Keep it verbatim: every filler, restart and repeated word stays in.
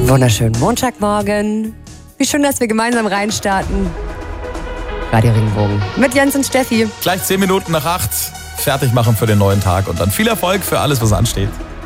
Einen wunderschönen Montagmorgen. Wie schön, dass wir gemeinsam reinstarten. Radio Regenbogen mit Jens und Steffi. Gleich zehn Minuten nach acht fertig machen für den neuen Tag und dann viel Erfolg für alles, was ansteht.